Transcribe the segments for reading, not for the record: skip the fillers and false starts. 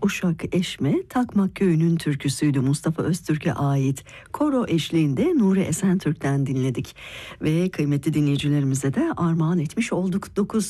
Uşak Eşme Takmak Köyü'nün türküsüydü. Mustafa Öztürk'e ait koro eşliğinde Nuri Esentürk'ten dinledik. Ve kıymetli dinleyicilerimize de armağan etmiş olduk.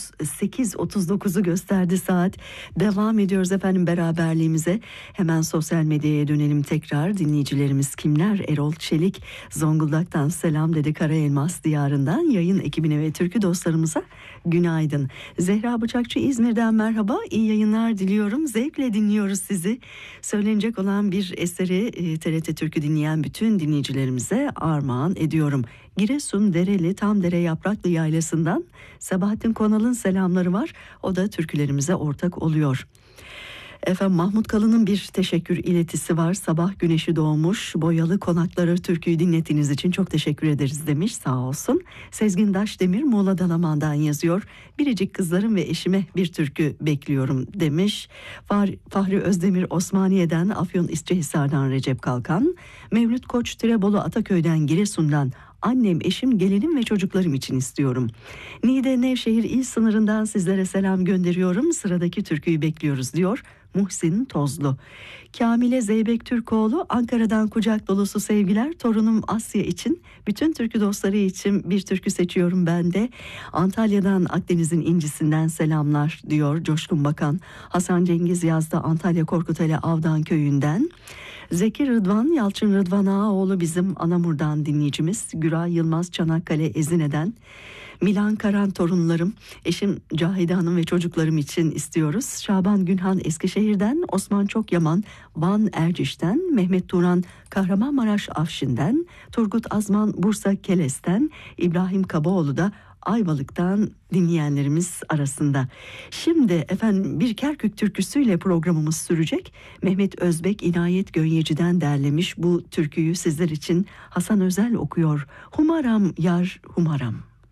8.39'u gösterdi saat. Devam ediyoruz efendim beraberliğimize. Hemen sosyal medyaya dönelim tekrar. Dinleyicilerimiz kimler? Erol Çelik Zonguldak'tan selam dedi, Karaelmas diyarından. Yayın ekibine ve türkü dostlarımıza günaydın. Zehra Bıçakçı İzmir'den merhaba. İyi yayınlar diliyorum. Zevkle dinliyoruz sizi. Söylenecek olan bir eseri TRT Türkü dinleyen bütün dinleyicilerimize armağan ediyorum. Giresun Dereli Tamdere Yapraklı Yaylası'ndan Sabahattin Konal'ın selamları var. O da türkülerimize ortak oluyor. Efendim Mahmut Kalın'ın bir teşekkür iletisi var. Sabah güneşi doğmuş, boyalı konakları türküyü dinlettiğiniz için çok teşekkür ederiz demiş, sağ olsun. Sezgin Daşdemir Muğla Dalaman'dan yazıyor. Biricik kızlarım ve eşime bir türkü bekliyorum demiş. Fahri Özdemir Osmaniye'den, Afyon İsçehisar'dan Recep Kalkan. Mevlüt Koç Tirebolu Ataköy'den Giresun'dan annem, eşim, gelinim ve çocuklarım için istiyorum. Niğde Nevşehir il sınırından sizlere selam gönderiyorum. Sıradaki türküyü bekliyoruz diyor Muhsin Tozlu. Kamile Zeybek Türkoğlu Ankara'dan kucak dolusu sevgiler. Torunum Asya için, bütün türkü dostları için bir türkü seçiyorum ben de. Antalya'dan Akdeniz'in incisinden selamlar diyor Coşkun Bakan. Hasan Cengiz yazdı Antalya Korkuteli Avdan köyünden. Zeki Rıdvan Yalçın Rıdvan Ağaoğlu bizim Anamur'dan dinleyicimiz. Güray Yılmaz Çanakkale Ezine'den. Milan Karan torunlarım, eşim Cahide Hanım ve çocuklarım için istiyoruz. Şaban Günhan Eskişehir'den, Osman Çokyaman Van Erciş'ten, Mehmet Turan Kahramanmaraş Afşin'den, Turgut Azman Bursa Keles'ten, İbrahim Kabaoğlu da Ayvalık'tan dinleyenlerimiz arasında. Şimdi efendim bir Kerkük türküsüyle programımız sürecek. Mehmet Özbek İnayet Gönyeci'den derlemiş bu türküyü sizler için Hasan Özel okuyor. Humaram yar humaram.